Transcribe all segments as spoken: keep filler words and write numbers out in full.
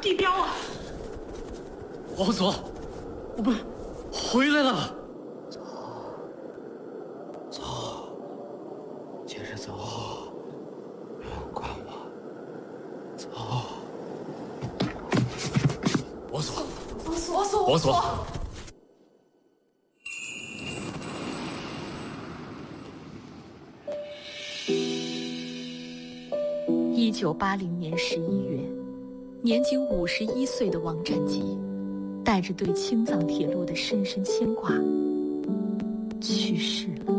地标啊！ 王佐，我们回来了。 走，走，接着走，不要管我。走。 王佐， 王佐，王佐， 王佐。 一九八零年十一月，年仅五十一岁的王占吉，带着对青藏铁路的深深牵挂，去世了。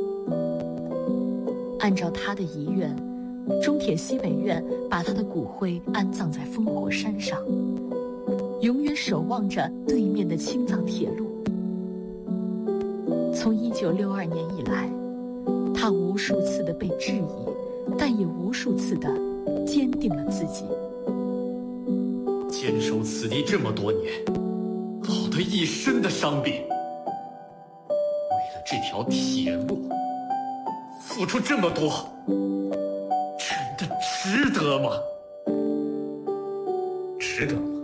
按照他的遗愿，中铁西北院把他的骨灰安葬在烽火山上，永远守望着对面的青藏铁路。从一九六二年以来，他无数次的被质疑，但也无数次的坚定了自己。 坚守此地这么多年，落得一身的伤病，为了这条铁路付出这么多，真的值得吗？ 值得吗？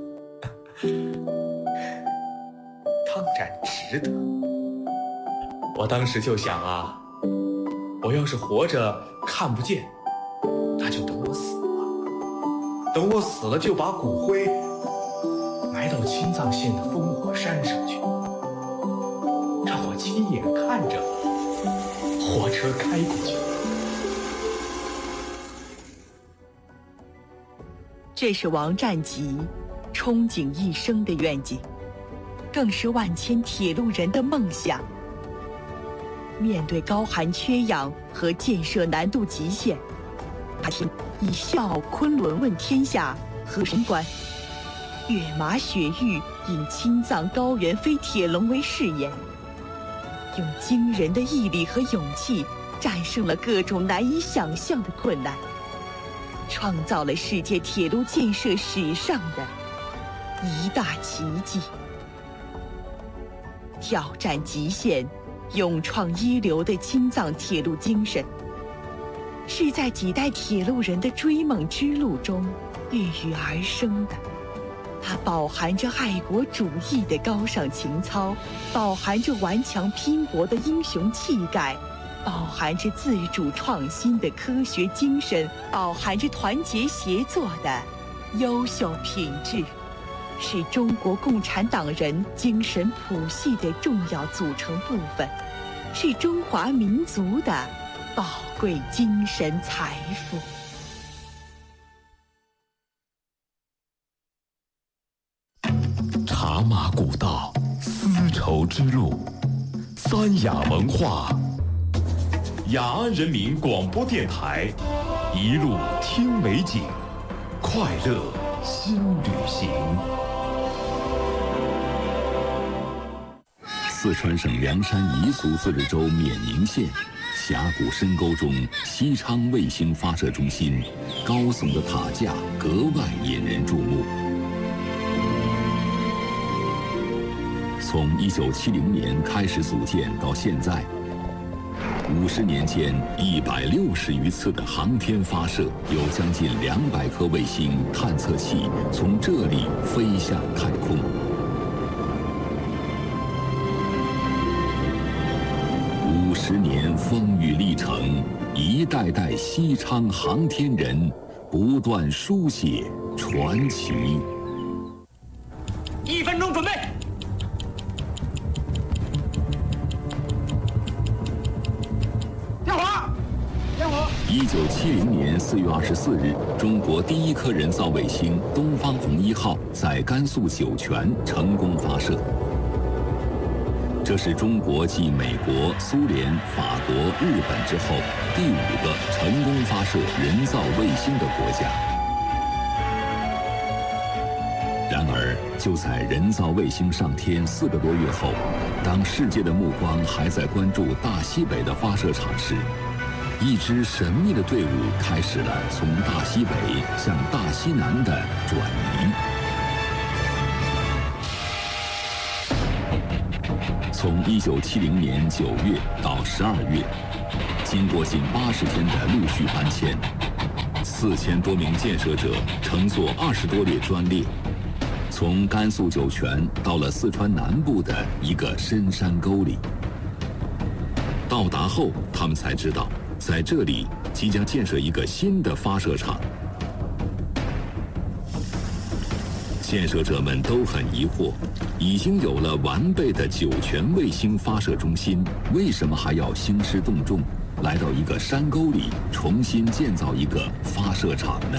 当然值得。我当时就想啊，我要是活着看不见，那就等我死了。等我死了，就把骨灰埋到青藏线的烽火山上去，让我亲眼看着火车开过去。 这是王占吉憧憬一生的愿景，更是万千铁路人的梦想。面对高寒缺氧和建设难度极限，他以笑昆仑问天下和神关，跃马雪域引青藏高原飞铁龙为誓言，用惊人的毅力和勇气战胜了各种难以想象的困难，创造了世界铁路建设史上的一大奇迹。挑战极限，勇创一流的青藏铁路精神，是在几代铁路人的追梦之路中孕育而生的。它饱含着爱国主义的高尚情操，饱含着顽强拼搏的英雄气概，饱含着自主创新的科学精神，饱含着团结协作的优秀品质，是中国共产党人精神谱系的重要组成部分，是中华民族的宝贵精神财富。 茶马古道，丝绸之路，三雅文化，雅安人民广播电台，一路听美景，快乐新旅行。四川省凉山彝族自治州冕宁县峡谷深沟中，西昌卫星发射中心高耸的塔架格外引人注目。从一九七零年开始组建到现在，五十年间一百六十余次的航天发射，有将近两百颗卫星探测器从这里飞向太空。五十年风雨历程，一代代西昌航天人不断书写传奇。 一分钟准备。 一九七零年四月二十四日，中国第一颗人造卫星东方红一号在甘肃酒泉成功发射。这是中国继美国、苏联、法国、日本之后第五个成功发射人造卫星的国家。然而，就在人造卫星上天四个多月后，当世界的目光还在关注大西北的发射场时，一支神秘的队伍开始了从大西北向大西南的转移。从一九七零年九月到十二月，经过近八十天的陆续搬迁， 四千多名建设者乘坐二十多列专列，从甘肃酒泉到了四川南部的一个深山沟里。到达后，他们才知道，在这里即将建设一个新的发射场。建设者们都很疑惑，已经有了完备的酒泉卫星发射中心，为什么还要兴师动众，来到一个山沟里重新建造一个发射场呢？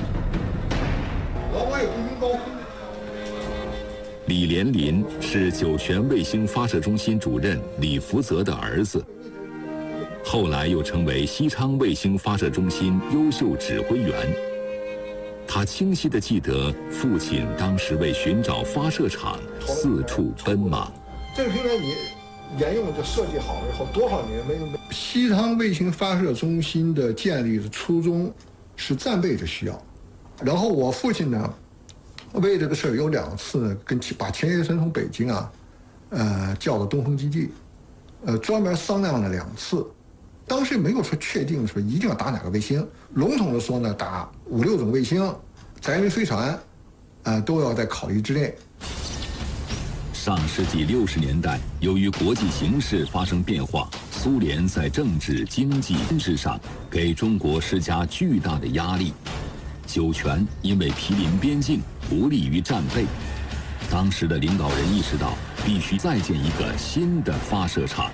我也不应高呼。 李连林是酒泉卫星发射中心主任李福泽的儿子，后来又成为西昌卫星发射中心优秀指挥员。他清晰地记得父亲当时为寻找发射场四处奔忙。 这个平台你沿用就设计好了以后，多少年没有？西昌卫星发射中心的建立的初衷是战备的需要，然后我父亲呢，为这个事儿有两次呢，跟把钱学森从北京啊，呃叫到东风基地，呃专门商量了两次。当时没有说确定说一定要打哪个卫星，笼统的说呢，打五六种卫星，载人飞船，呃，都要在考虑之内。 上世纪六十年代，由于国际形势发生变化，苏联在政治、经济、军事上给中国施加巨大的压力。酒泉因为毗邻边境，不利于战备。当时的领导人意识到，必须再建一个新的发射场。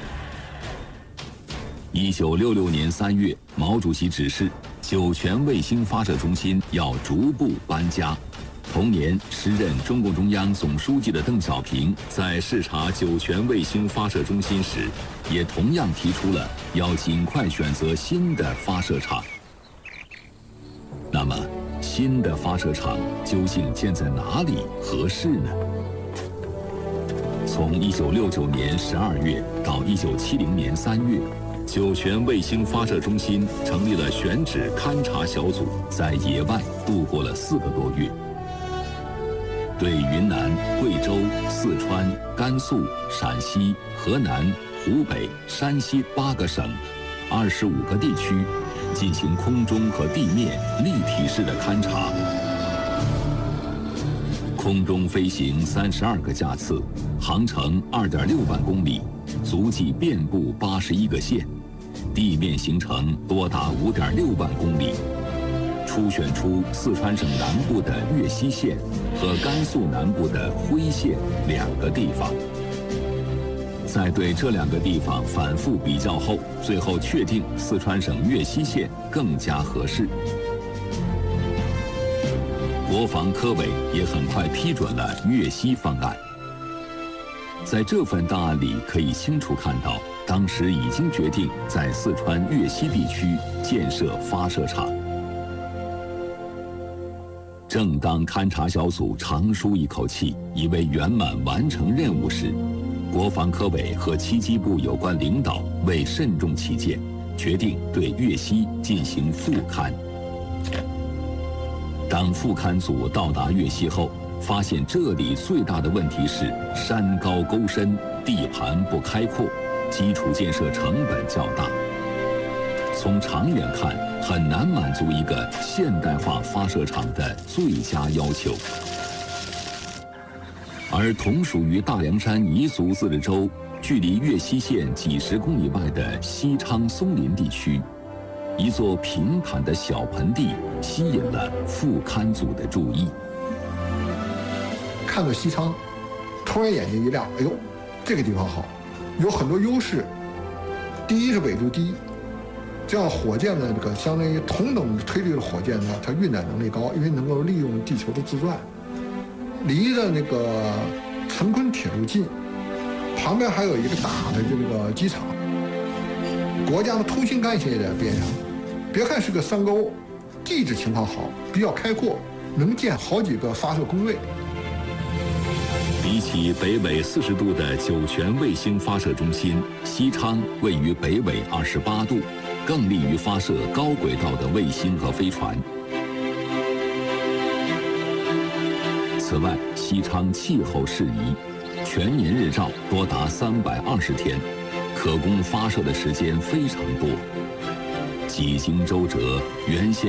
一九六六年三月，毛主席指示，酒泉卫星发射中心要逐步搬家。同年，时任中共中央总书记的邓小平在视察酒泉卫星发射中心时，也同样提出了要尽快选择新的发射场。那么，新的发射场究竟建在哪里合适呢？从一九六九年十二月到一九七零年三月。酒泉卫星发射中心成立了选址勘察小组，在野外度过了四个多月，对云南、贵州、四川、甘肃、陕西、河南、湖北、山西八个省、二十五个地区进行空中和地面立体式的勘察。空中飞行三十二个架次，航程二点六万公里，足迹遍布八十一个县，地面行程多达五点六万公里，初选出四川省南部的岳西县和甘肃南部的辉县两个地方。在对这两个地方反复比较后，最后确定四川省岳西县更加合适。国防科委也很快批准了岳西方案。在这份档案里可以清楚看到，当时已经决定在四川岳西地区建设发射场。正当勘察小组长舒一口气，以为圆满完成任务时，国防科委和七机部有关领导为慎重起见，决定对岳西进行复勘。当复勘组到达岳西后，发现这里最大的问题是山高沟深，地盘不开阔，基础建设成本较大。从长远看，很难满足一个现代化发射场的最佳要求。而同属于大凉山彝族自治州，距离岳西县几十公里外的西昌松林地区，一座平坦的小盆地吸引了复勘组的注意。 看到西昌，突然眼睛一亮，哎呦，这个地方好，有很多优势。第一是纬度低，这样火箭的这个相当于同等推力的火箭呢，它运载能力高，因为能够利用地球的自转。离着那个陈坤铁路近，旁边还有一个大的这个机场，国家的通信干线也在边上。别看是个山沟，地质情况好，比较开阔，能建好几个发射工位。 比起北纬四十度的酒泉卫星发射中心，西昌位于北纬二十八度，更利于发射高轨道的卫星和飞船。此外，西昌气候适宜，全年日照多达三百二十天，可供发射的时间非常多。几经周折，原先